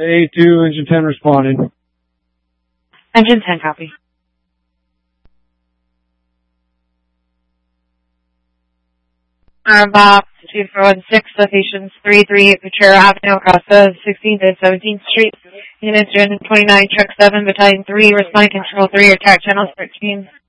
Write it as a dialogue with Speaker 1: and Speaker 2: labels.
Speaker 1: A2, Engine 10 responding.
Speaker 2: Engine 10, copy. Box 2416, locations 338 Ventura Avenue across the 16th and 17th Street. Units 29, Truck 7, Battalion 3, responding Control 3, attack channel 13.